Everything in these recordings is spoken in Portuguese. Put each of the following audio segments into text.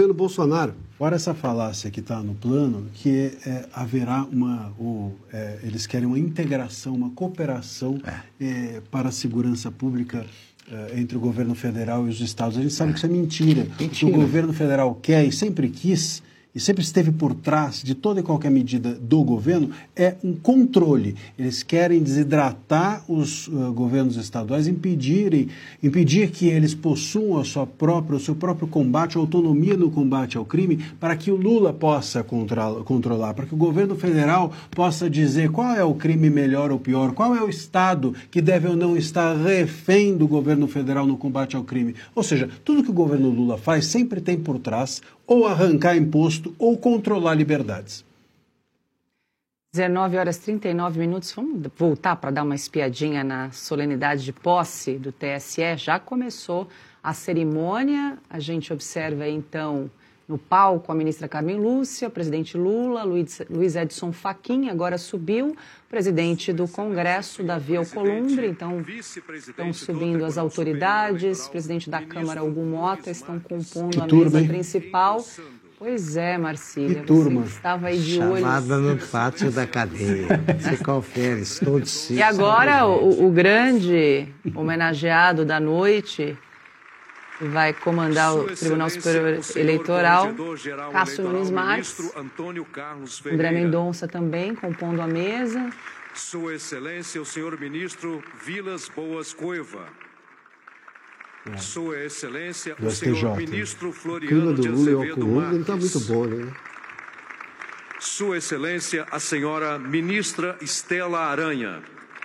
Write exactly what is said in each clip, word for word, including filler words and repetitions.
governo Bolsonaro. Fora essa falácia que está no plano, que é, haverá uma... O, é, eles querem uma integração, uma cooperação é. É, para a segurança pública é, entre o governo federal e os estados. A gente sabe é. que isso é mentira. mentira. O que o governo federal quer e sempre quis, e sempre esteve por trás de toda e qualquer medida do governo, é um controle. Eles querem desidratar os uh, governos estaduais, impedirem, impedir que eles possuam a sua própria, o seu próprio combate, a autonomia no combate ao crime, para que o Lula possa controlar, controlar, para que o governo federal possa dizer qual é o crime melhor ou pior, qual é o estado que deve ou não estar refém do governo federal no combate ao crime. Ou seja, tudo que o governo Lula faz sempre tem por trás ou arrancar imposto, ou controlar liberdades. dezenove horas e trinta e nove minutos. Vamos voltar para dar uma espiadinha na solenidade de posse do T S E. Já começou a cerimônia. A gente observa, então, no palco a ministra Carmen Lúcia, o presidente Lula, Luiz, Luiz Edson Fachin, agora subiu, o presidente do Congresso, Davi Alcolumbre. Então, estão subindo as autoridades, o presidente da Câmara, Hugo Mota, estão compondo a mesa principal. Pois é, Marcília, que turma. Você estava aí de olho. Chamada no pátio da cadeia. Você confere, todos. E agora o, o grande homenageado da noite, que vai comandar o Tribunal Superior Eleitoral, Cássio Nunes Marques, André Mendonça também, compondo a mesa. Sua Excelência, o senhor ministro Vilas Boas Cueva. É. Sua Excelência, do o S T J. senhor ministro Floriano de Azevedo Marques. Não está muito bom, né? Sua Excelência, a senhora ministra Estela Aranha.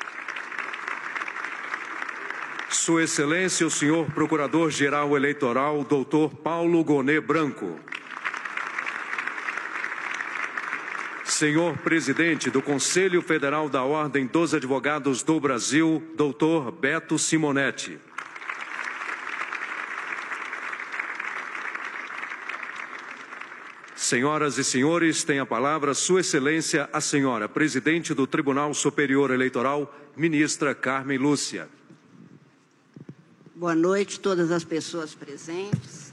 Sua Excelência, o senhor Procurador-Geral Eleitoral, doutor Paulo Gonet Branco. Senhor Presidente do Conselho Federal da Ordem dos Advogados do Brasil, doutor Beto Simonetti. Senhoras e senhores, tem a palavra Sua Excelência, a senhora Presidente do Tribunal Superior Eleitoral, ministra Carmen Lúcia. Boa noite a todas as pessoas presentes.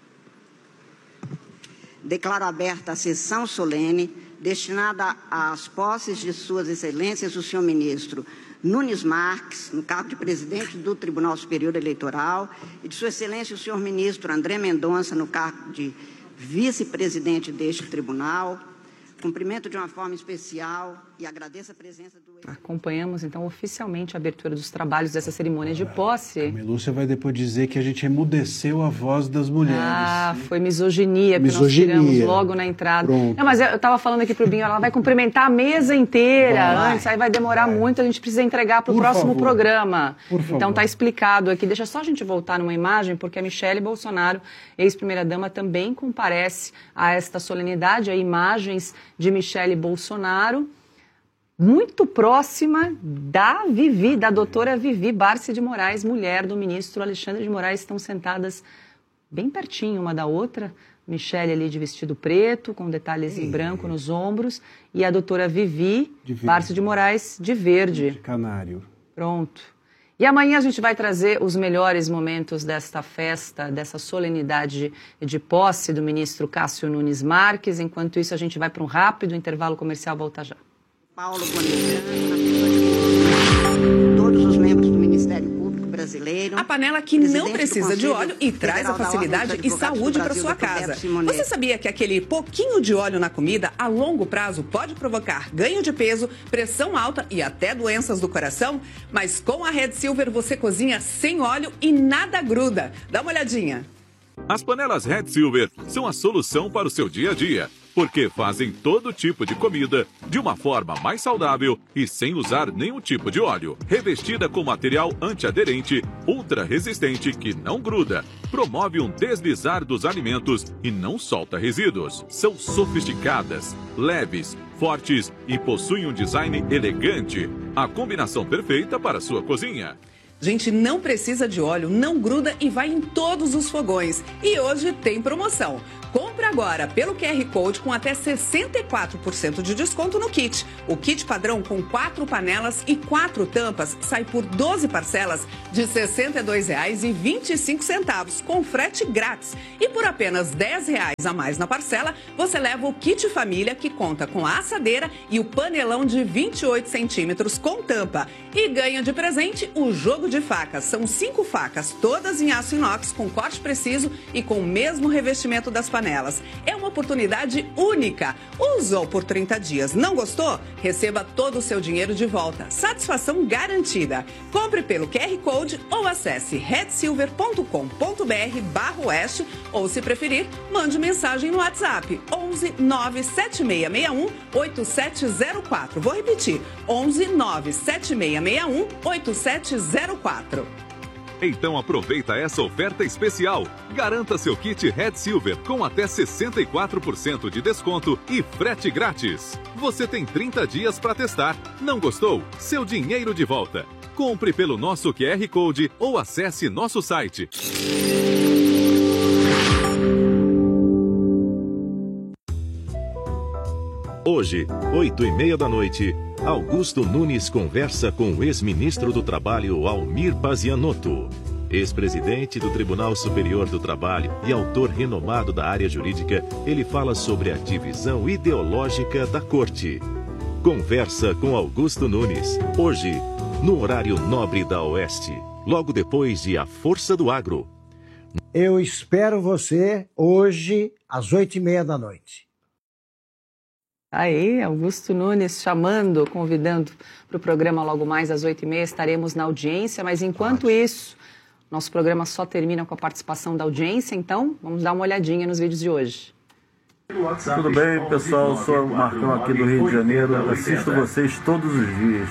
Declaro aberta a sessão solene destinada às posses de Suas Excelências o senhor ministro Nunes Marques, no cargo de presidente do Tribunal Superior Eleitoral, e de Sua Excelência o senhor ministro André Mendonça, no cargo de vice-presidente deste tribunal. Cumprimento de uma forma especial e agradeço a presença do... Acompanhamos, então, oficialmente a abertura dos trabalhos dessa cerimônia de posse. A Lúcia vai depois dizer que a gente emudeceu a voz das mulheres. Ah, foi misoginia, que misoginia. nós tiramos logo na entrada. Pronto. Não, mas eu estava falando aqui pro Binho, ela vai cumprimentar a mesa inteira vai, antes, aí vai demorar vai. muito, a gente precisa entregar para o próximo favor. programa. Por favor. Então está explicado aqui. Deixa só a gente voltar numa imagem, porque a Michele Bolsonaro, ex-primeira-dama, também comparece a esta solenidade, a imagens de Michele Bolsonaro, muito próxima da Vivi, da doutora Vivi Barsi de Moraes, mulher do ministro Alexandre de Moraes. Estão sentadas bem pertinho uma da outra. Michele ali de vestido preto, com detalhes Ei. em branco nos ombros, e a doutora Vivi de Barsi de Moraes de verde. De canário. Pronto. E amanhã a gente vai trazer os melhores momentos desta festa, dessa solenidade de, de posse do ministro Cássio Nunes Marques. Enquanto isso, a gente vai para um rápido intervalo comercial. Volta já. Paulo Gonet, todos os membros do Ministério Público Brasileiro. A panela que não precisa de óleo e traz a facilidade e saúde para sua casa. Você sabia que aquele pouquinho de óleo na comida, a longo prazo, pode provocar ganho de peso, pressão alta e até doenças do coração? Mas com a Red Silver você cozinha sem óleo e nada gruda. Dá uma olhadinha. As panelas Red Silver são a solução para o seu dia a dia, porque fazem todo tipo de comida de uma forma mais saudável e sem usar nenhum tipo de óleo. Revestida com material antiaderente, ultra resistente que não gruda, promove um deslizar dos alimentos e não solta resíduos. São sofisticadas, leves, fortes e possuem um design elegante. A combinação perfeita para a sua cozinha. Gente, não precisa de óleo, não gruda e vai em todos os fogões. E hoje tem promoção. Compre agora pelo Q R Code com até sessenta e quatro por cento de desconto no kit. O kit padrão com quatro panelas e quatro tampas sai por doze parcelas de sessenta e dois reais e vinte e cinco centavos, com frete grátis. E por apenas dez reais a mais na parcela, você leva o kit família, que conta com a assadeira e o panelão de vinte e oito centímetros com tampa. E ganha de presente o jogo de facas. São cinco facas, todas em aço inox, com corte preciso e com o mesmo revestimento das panelas. É uma oportunidade única. Usou por trinta dias, não gostou? Receba todo o seu dinheiro de volta. Satisfação garantida. Compre pelo Q R Code ou acesse red silver ponto com ponto b r barra oeste ou, se preferir, mande mensagem no WhatsApp onze nove sete seis seis um oito sete zero quatro. Vou repetir, onze nove sete seis seis um oito sete zero quatro. Então aproveita essa oferta especial. Garanta seu kit Red Silver com até sessenta e quatro por cento de desconto e frete grátis. Você tem trinta dias para testar. Não gostou? Seu dinheiro de volta. Compre pelo nosso Q R Code ou acesse nosso site. Hoje, oito e meia da noite, Augusto Nunes conversa com o ex-ministro do Trabalho, Almir Pazianotto. Ex-presidente do Tribunal Superior do Trabalho e autor renomado da área jurídica, ele fala sobre a divisão ideológica da Corte. Conversa com Augusto Nunes, hoje, no horário nobre da Oeste, logo depois de A Força do Agro. Eu espero você hoje, às oito e meia da noite. Aí, Augusto Nunes chamando, convidando para o programa logo mais às oito e meia. Estaremos na audiência, mas enquanto Pode. isso, nosso programa só termina com a participação da audiência, então vamos dar uma olhadinha nos vídeos de hoje. Tudo bem, pessoal? Eu sou o Marcão aqui do Rio de Janeiro, assisto vocês todos os dias.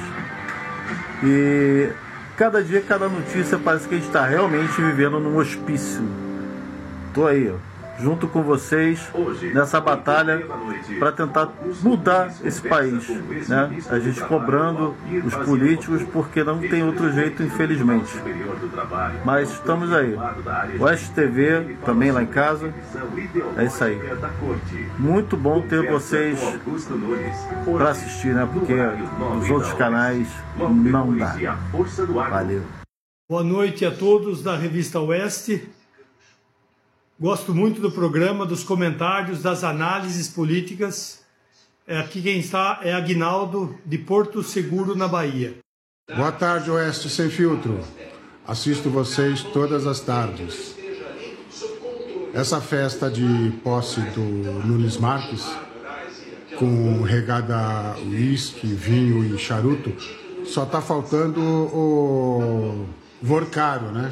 E cada dia, cada notícia, parece que a gente está realmente vivendo num hospício. Estou aí, ó, junto com vocês nessa batalha para tentar mudar esse país, né? A gente cobrando os políticos porque não tem outro jeito, infelizmente. Mas estamos aí. Oeste T V também lá em casa. É isso aí. Muito bom ter vocês para assistir, né? Porque os outros canais não dá. Valeu. Boa noite a todos da revista Oeste. Gosto muito do programa, dos comentários, das análises políticas. Aqui quem está é Aguinaldo, de Porto Seguro, na Bahia. Boa tarde, Oeste Sem Filtro. Assisto vocês todas as tardes. Essa festa de posse do Nunes Marques, com regada uísque, vinho e charuto, só está faltando o Vorcaro, né?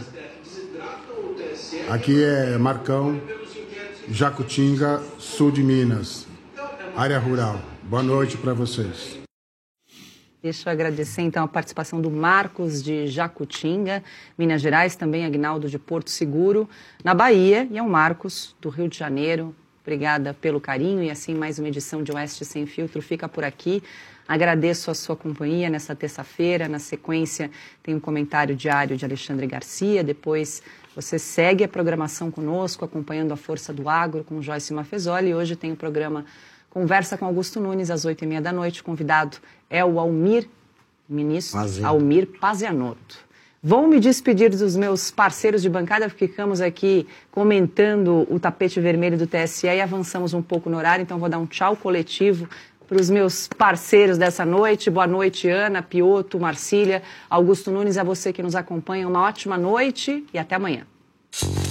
Aqui é Marcão, Jacutinga, sul de Minas, área rural. Boa noite para vocês. Deixa eu agradecer então a participação do Marcos de Jacutinga, Minas Gerais, também Aguinaldo de Porto Seguro, na Bahia, e ao Marcos do Rio de Janeiro. Obrigada pelo carinho e assim mais uma edição de Oeste Sem Filtro fica por aqui. Agradeço a sua companhia nessa terça-feira. Na sequência tem um comentário diário de Alexandre Garcia, depois você segue a programação conosco, acompanhando a Força do Agro com Joyce Maffezoli. E hoje tem o programa Conversa com Augusto Nunes, às oito e meia da noite. O convidado é o Almir, ministro Pazia. Almir Pazianotto. Vou me despedir dos meus parceiros de bancada, porque ficamos aqui comentando o tapete vermelho do T S E e avançamos um pouco no horário, então vou dar um tchau coletivo para os meus parceiros dessa noite. Boa noite, Ana, Pioto, Marcília, Augusto Nunes, a você que nos acompanha. Uma ótima noite e até amanhã.